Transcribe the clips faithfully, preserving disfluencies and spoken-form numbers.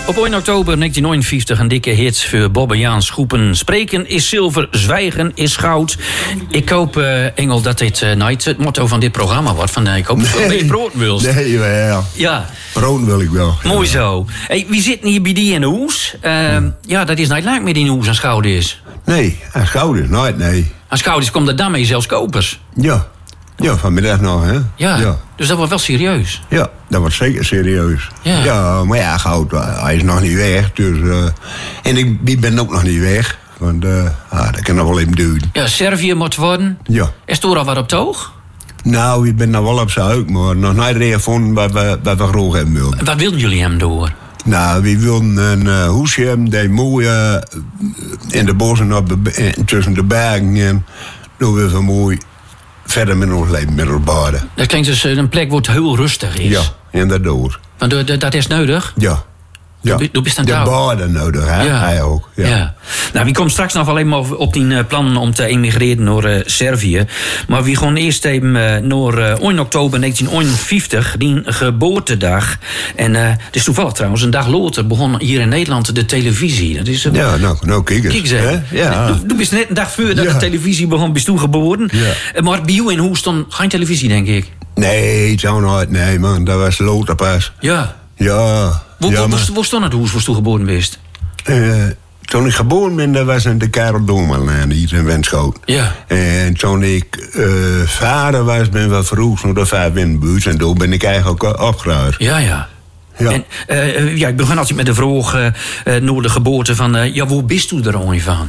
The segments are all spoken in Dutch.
Op één oktober negentien negenenvijftig een dikke hit voor Bobbejaans groepen. Spreken is zilver, zwijgen is goud. Ik hoop, uh, Engel, dat dit uh, nooit het motto van dit programma wordt. Van, uh, ik hoop dat je nee, brood wil. Nee, wel. Ja. Brood wil ik wel. Mooi ja. zo. Hey, wie zit hier bij die in de hoes? Uh, ja. ja, dat is nooit leuk meer die in de hoes aan schouder is. Nee, aan schouder nooit, nee. Aan schouders komt er dan mee zelfs kopers. Ja. Ja, vanmiddag nog, hè? Ja, ja, dus dat wordt wel serieus. Ja, dat wordt zeker serieus. Ja, ja maar ja, goud, hij is nog niet weg. Dus, uh, en ik, ik ben ook nog niet weg. Want uh, ah, dat kan nog wel even duren. Ja, Servië moet worden. Ja. Is er al wat op toog? Nou, ik ben nog wel op zijn huik, maar nog nooit gevonden wat we, wat we graag hebben wilden. Wat wilden jullie hem door? Nou, we wilden een uh, hoesje hebben die mooi uh, in de bossen op de, tussen de bergen. En dan willen we mooi verder met ons leven met ons baden. Dat klinkt dus een plek waar het heel rustig is. Ja, inderdaad. Want dat is nodig? Ja. Ja, doe, doe de baden nodig, hè? Ja. Hij ook. Ja. Ja. Nou, wie komt straks nog alleen maar op die uh, plannen om te emigreren naar uh, Servië. Maar wie gewoon eerst even uh, naar uh, één oktober negentien negenenvijftig, die geboortedag. En uh, het is toevallig trouwens, een dag later begon hier in Nederland de televisie. Dat is, uh, ja, nou, nou kijk eens. Kijk eens, ja. Du, du bist net een dag voordat ja. de televisie begon, bist toen geboren. Ja. Uh, maar bij jou in Hoes stond geen televisie, denk ik. Nee, zo nooit. Nee, man, dat was later pas. Ja. Ja. Wo, ja, wo, wo, wo stond het Hoes, waar je geboren bent? Uh, toen ik geboren ben, dat was in de Karel Doorman hier in Wenschoten. Ja. En toen ik uh, vader was, ben we vroeg naar de Vijfwindenbuurt. En toen ben ik eigenlijk ook opgeruimd. Ja, ja. Ja. En, uh, ja, ik begin altijd met de vraag uh, uh, naar de geboorte van... Uh, ja, waar bist u er ooit van?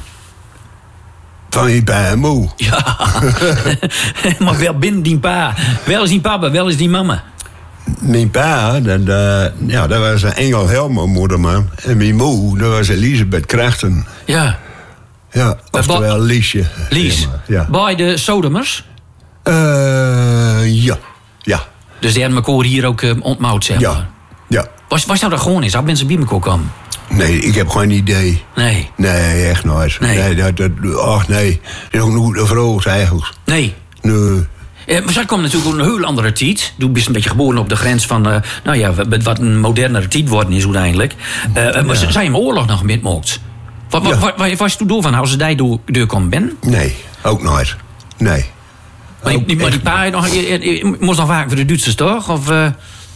Van die pa en moe. Ja, maar wel binnen die pa. Wel is die papa, wel is die mama. Mijn pa, dat, uh, ja, dat was een Engel Helmer moederman. En mijn moe, dat was Elisabeth Krachten. Ja. Ja, oftewel Liesje. Lies. Zeg maar. Ja. Bij de Sodemers? Uh, ja, ja. Dus die hebben elkaar hier ook uh, ontmoet, zeg maar. Ja, ja. Was, was nou dat gewoon is? Had mensen bij elkaar komen? Nee, ik heb geen idee. Nee. Nee, echt nooit. Nee. Nee, dat, dat, ach nee. Dat is ook nog de vrouw eigenlijk. Nee. Nee. Eh, maar zij komt natuurlijk ook een heel andere tijd. Toen bist een beetje geboren op de grens van... Uh, nou ja, wat een modernere tijd worden is uiteindelijk. Uh, maar ja. Zij hem oorlog nog metmokt. Wat, wat, ja. wat, wat was je toen door van als ze daar door, door kon ben? Nee, ook nooit. Nee. Maar, ook die, maar die pa nog, je, je, moest nog vaak voor de Duitsers, toch? Of... Uh...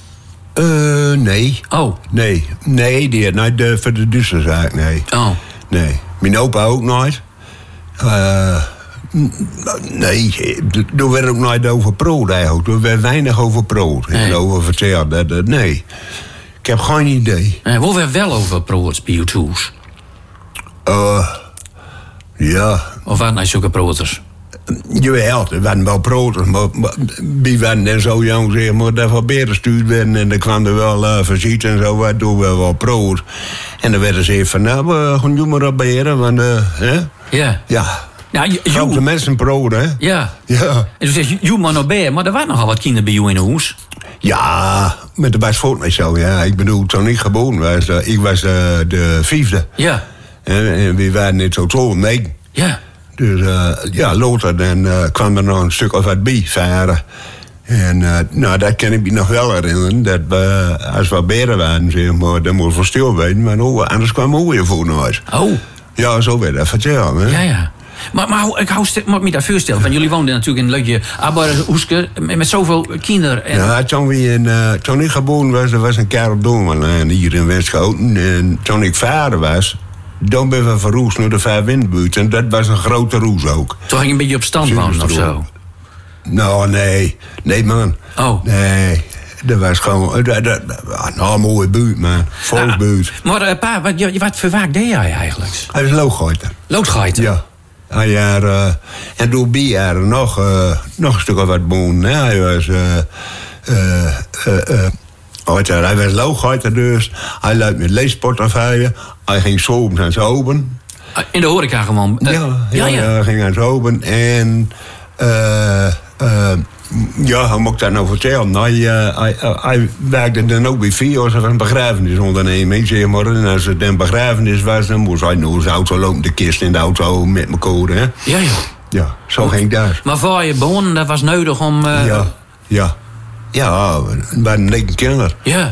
Uh, nee. Oh. Nee, nee, die had nooit de, voor de Duitsers eigenlijk, nee. Oh. Nee. Mijn opa ook nooit. Uh, nee, er werd ook nooit over prood eigenlijk. Er werd weinig over prood. Nee. Over verteld. Dat, dat, nee. Ik heb geen idee. Nee, waar werd wel over prood bij je hoes? Uh, ja. Of waren nou zulke prooters? Jawel, er waren wel proters, maar wie waren dan zo jong, zeg maar, dat van beren gestuurd werden en dan kwam er wel uh, visite en zo, waardoor we wel proot. En dan werden ze even van, nou, we gaan nu maar op beren, want, uh, hè? Ja. Ja. Ja, je, grote mensen proot, hè? Ja. Ja. En toen zeg je, je maar nog bij, maar er waren nogal wat kinderen bij jou in de hoes. Ja, met de best voort mij zo, ja. Ik bedoel, toen ik geboren was, uh, ik was uh, de vijfde. Ja. En, en we waren net zo zo, nee. Ja. Dus uh, ja, later dan uh, kwam er nog een stuk of wat bij varen. En uh, nou, dat kan ik me nog wel herinneren. Dat we, als we beren waren, zeg maar, dan moesten we stil weten. Maar oh, anders kwam we weer voor naar huis. Oh. Ja, zo werd dat verteld. Hè? Ja, ja. Maar, maar ik hou me dat voorstellen. Want jullie woonden natuurlijk in een leukje arbeidershoeske met zoveel kinderen. En... Ja, toen, we in, uh, toen ik geboren was, er was een Karel Doorman hier in Wenschoten. En toen ik vader was... Dan ben we verroest naar de Vijfwindenbuurt. En dat was een grote roes ook. Toen ging je een beetje op stand wonen of zo? Nou, nee. Nee, man. Oh. Nee. Dat was gewoon... Dat, dat, nou, een mooie buurt, man. Volksbuurt. Ah, maar uh, pa, wat, wat voor waak deed jij eigenlijk? Hij was loodgooiter. Loodgooiter? Ja. Hij had, uh, en door bij jaren nog, uh, nog een stuk of wat boon. Hij was... Uh, uh, uh, uh, Hij was loodgooiter dus. Hij luidt met leesportafeuien. Hij ging s'avonds aan zijn open. In de horeca gewoon? Uh, ja, ja, ja, ja. Hij ging aan zijn open. En... Uh, uh, ja, hoe moet ik dat nou vertellen? Hij, uh, hij, uh, hij werkte dan ook bij vier als er een begrafenisonderneming, zeg maar. En als het een begrafenis was, dan moest hij naar zijn auto lopen, de kist in de auto met mijn code, hè? Ja, ja. Ja, zo oh. ging dat. Maar voor je bonen, dat was nodig om... Uh... Ja, ja. Ja, we waren negen kinderen. Ja.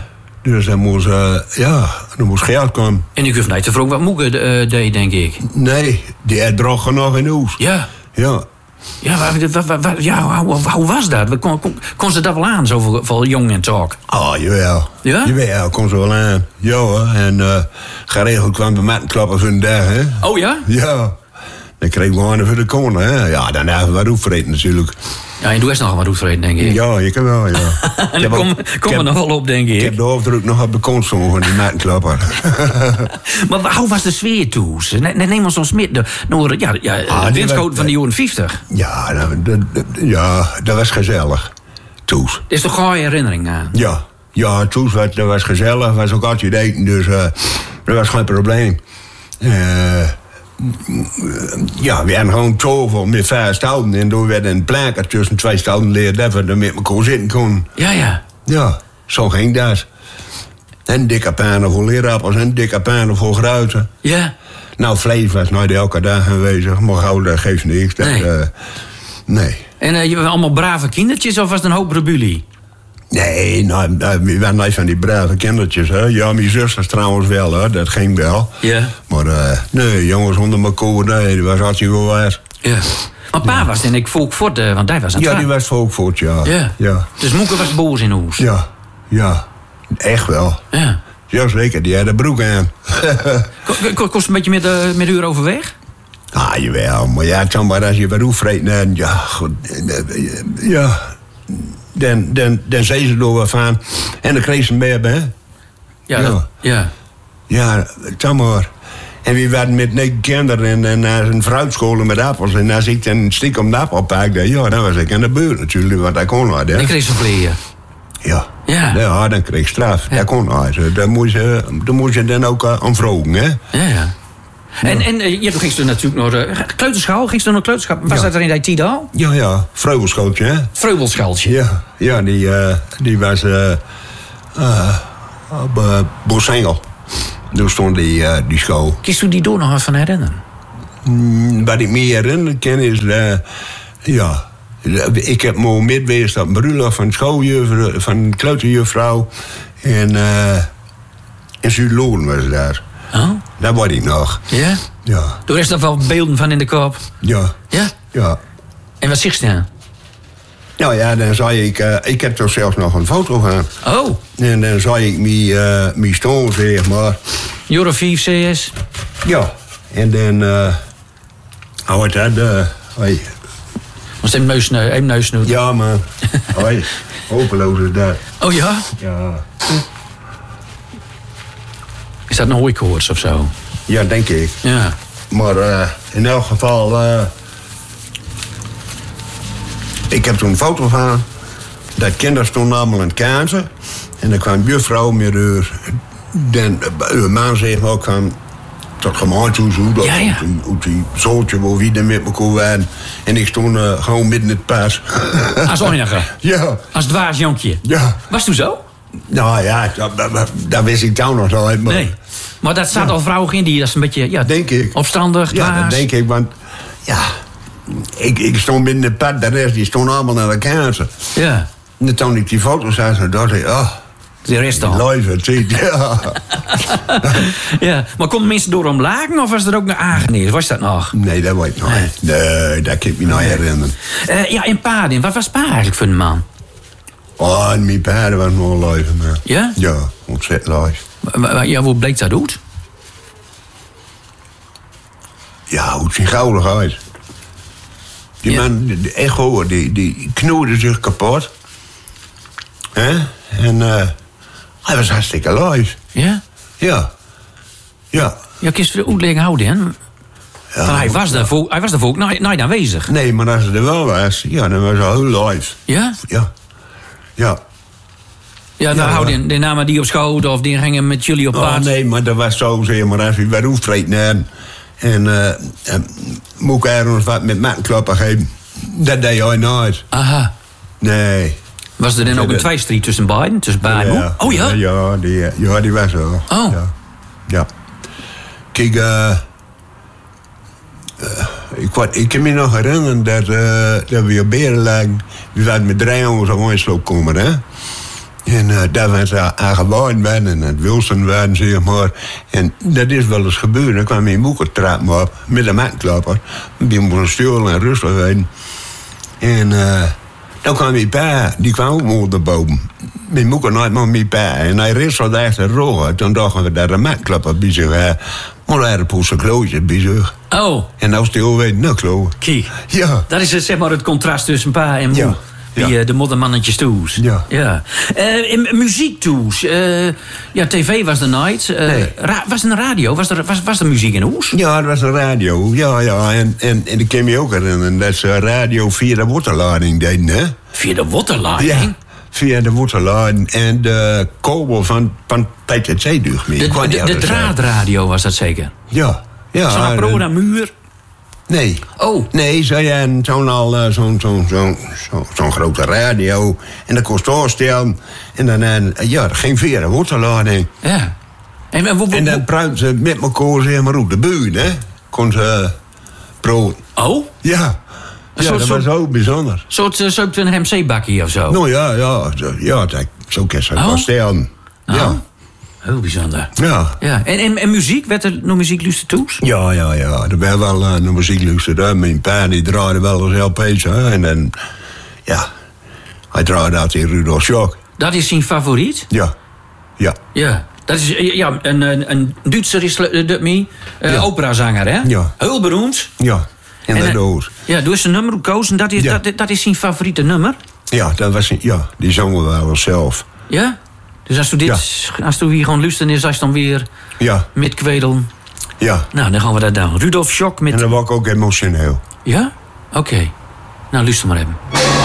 Dus dan moest, uh, ja, dan moest geld komen. En ik hoef niet te vragen wat Moeke uh, deed, denk ik. Nee, die had droog genoeg in huis. Ja. Ja. Ja, wat, wat, wat, wat, ja hoe, hoe was dat? Kon, kon, kon ze dat wel aan, zo voor jong en talk? Oh, jawel. Ja? Jawel, kon ze wel aan. Ja hoor. En uh, geregeld kwam de mattenklappen voor een dag, hè. Oh ja? Ja. Dan kreeg ik gewoon voor de konen, hè. Ja, dan hebben we wat oefenreden natuurlijk. Ja, en doe eens nog wat oefenreden, denk ik. Ja, je kan wel, ja. En dan kom, kom er nog wel op, denk ik. Ik heb de hoofddruk nog op de kont zongen van die mattenklapper. Maar hoe was de sfeer toen? Neem ons ons mee. Nou, ja, ja, ah, de winstcode van de jaren vijftig. Ja, dat, dat, ja, dat was gezellig. Toes. Er is toch gewoon een herinnering aan? Ja, ja, toes, dat was gezellig. was ook altijd eten, dus uh, dat was geen probleem. Uh, ja, we hadden gewoon zoveel met vijf stouten. En toen werd een planker tussen twee stouten leerd dat we er met elkaar zitten konden. Ja, ja. Ja, zo ging dat. En dikke pannen voor leerappels en dikke pannen voor gruiten. Ja. Nou, vlees was nooit elke dag aanwezig, maar gauw, dat geeft niks. Dat, Nee. uh, nee. En uh, je waren allemaal brave kindertjes of was het een hoop rebellie? Nee, nou, we waren niet van die brave kindertjes. Hè. Ja, mijn zusters trouwens wel, hè. Dat ging wel. Ja. Maar uh, nee, jongens onder elkaar, nee, dat was hartstikke wel waar. Ja. Maar pa was denk ik volkvoort, uh, want hij was aan het Ja, gaan. die was volkvoort, ja. Ja. Ja. Dus Moeke was boos in huis. Ja, ja. Echt wel. Ja. Jazeker, die had de broek aan. Ko- ko- Kost een beetje met, uh, met uur overweg? Ah, jawel, maar ja, dan maar als je wat oefreet, en ja, goed, ja, dan, dan, dan zei ze er wat van. En dan kreeg ze een bebe, hè. Ja. Ja. dat- ja. Ja, dan maar. En we waren met negen kinderen en, en naar een fruitschool met appels. En als ik dan stiekem de appel pakte, ja, dan was ik aan de beurt natuurlijk, want dat kon nooit, hè. Ik kreeg ze vleeën. Ja. Ja. Ja, dan kreeg ik straf. Ja. Dat kon nooit. Daar moest je, daar moest je dan ook uh, aan vragen, hè. Ja, ja. En, en uh, ja, toen ging ze natuurlijk naar de kleuterschool. Ging ze naar de kleuterschool? Was Ja. dat er in die tijd al? Ja, ja, vreugelschooltje, hè. Vreubelschaaltje. Ja, ja die, uh, die was uh, uh, op uh, Bosengel. Toen stond die, uh, die school. Kies toen die door nog wat van herinneren? Mm, wat ik me herinner ken is, uh, ja, ik heb me midweest op een bruiloft van schooljuffrouw, van kleuterjuffrouw. En uh, in Zuid-Loren was daar. Oh? Daar word ik nog. Ja? Ja, Er is er wel beelden van in de kop. ja, Ja? ja. En wat zegt ze dan? Nou ja, dan zei ik, uh, ik heb toch zelfs nog een foto van. Oh, En dan zei ik me, uh, me stoel, zeg maar. Euro vijf C S. Ja, en dan, uh, hoe heet dat? Uh, hoi. Was hem neus, uh, hem neus snoet. Ja, man. Hoi, hopeloos is dat. Oh ja? Ja. Is dat een hooikoorts of zo? Ja, denk ik. Ja. Maar uh, in elk geval, uh, ik heb toen een foto van. Dat kinderen stonden allemaal aan het kaarsen. En dan kwam juffrouw met haar, dan, uw man zegt ook van, tot gemeente hoe dat, Ja, ja. hoe die zootje, hoe wie er met elkaar waren. En ik stond uh, gewoon midden in het pas. Als enige. Ja, Als dwaas jonkje. ja. Was toen zo? Nou ja, dat, dat, dat wist ik toen nog nooit. Maar Nee. Maar dat staat Ja. al vrouwen in die dat is een beetje ja, Denk ik. opstandig, Ja, dwaas. dat denk ik, want ja, ik, ik stond binnen het pad, de rest die stonden allemaal naar de kaarsen. Ja. En toen ik die foto's zag, dan dacht ik, oh, De rest al. live, het ziet, ja. Ja. Maar konden mensen door omlagen of was er ook nog aangeneerd? Was dat nog? Nee, dat weet ik nog niet. Nee, dat kan ik me nog herinneren. Uh, ja, in Paarden. Wat was Pa eigenlijk voor een man? Oh, en mijn paarden was nog live, man. Ja? Ja, ontzettend live. W- w- Ja, hoe bleek dat uit? Ja, hoe ziet gauwig uit. Die Ja. man, de, de echo, die, die knoerde zich kapot. Hè? En uh, hij was hartstikke live. Ja? Ja. Ja. Ja, kies voor de uitleg houden, hè? Ja, Want hij was daarvoor, hij was daarvoor ook nooit, nooit aanwezig. Nee, maar als het er wel was, ja, dan was hij heel live. Ja? Ja. Ja. Ja, dan Ja, houden ja. die namen die op schoot of die gingen met jullie op Oh, pad. nee, maar dat was zo, zeg maar, als we weer hoeftreden hadden. En uh, uh, moet ik ergens wat met mattenklappen geven. Dat deed hij nooit. Aha. Nee. Was er dan Ja, ook een dat- tweestrijd tussen beiden? Tussen beiden? Ja. Oh ja? Ja, die, ja, die was zo. Oh. Ja. Ja. Kijk, uh, uh, ik, wat- ik kan me nog herinneren dat, uh, dat we op Beren lagen. We waren met drie jongens op een sloop komen, hè. En uh, daar was ze aan gewaaid werden en het Wilson werden, zeg maar. En dat is wel eens gebeurd. Dan kwam mijn moeder trap me op met een matklapper. Die moest stil en rustig zijn. En uh, dan kwam mijn pa, die kwam ook nog naar boven. Mijn moeder nooit maar mijn pa. En hij ritselde echt rogen. Toen dachten we dat een matklapper bij zich had. Maar hij had een poes klootje bij zich. Oh. En nou stil weet, nou kloot. Kijk. Ja. Dat is zeg maar het contrast tussen pa en moe. Ja. Die, Ja. uh, de moddermannetjes toes. Ja. ja. Uh, in, muziek toes. Uh, ja, tv was er nooit. Uh, Nee. ra- was er een radio? Was er, was, was er muziek in huis? Ja, dat was een radio. Ja, ja. En, en, en ik kan me ook herinneren dat ze radio via de waterlading deden, hè? Via de waterleiding? Ja, via de waterlading. En de kabel van, van T T C duurt meer. De, Ik weet de, niet de, wat de het zei. draadradio was dat zeker? Ja. ja Zo'n en- pro muur? Nee. Oh. Nee, zei en zo'n al eh, zo'n zo'n zo'n zo, zo'n grote radio. En dat kost doorstellen. En dan, eh, ja, dat ging via de waterlading. Ja. En, en, wo- wo- En dan pruimden ze met elkaar, zeg maar, op de buurt, hè? Kon ze uh, pro. oh? Ja. Een Ja, soort- dat soort- was ook bijzonder. Een soort uh, zevenentwintig M C-bakkie of zo? Nou ja, ja, zo- ja, dat, zo kan je het Oh? wel stellen. Ja. Oh. Heel bijzonder. Ja. Ja. En, en, en muziek? Werd er nog muziek luisterd toes? Ja, ja, ja. Er werd wel uh, naar muziek luisteren. Mijn pa die draaide wel eens L P's, hè. En dan, ja, hij draaide uit in Rudolf Schock. Dat is zijn favoriet? Ja, ja, Ja. Dat is ja, een, een, een Duitser is uh, dat me, uh, Ja. operazanger, hè? Ja. Heel beroemd. ja. En, En, dat eh, doos. Ja, doe eens een nummer gekozen. Dat is, Ja. dat, dat is zijn favoriete nummer. Ja, dat was, ja, die zongen we wel zelf. Ja? Dus als u dit, als u hier gewoon luisteren is, als dan weer Ja, met kwedelen. ja. Nou, dan gaan we dat doen. Rudolf Schock met... En dan was ik ook emotioneel. Ja? Oké. Nou, luister maar even.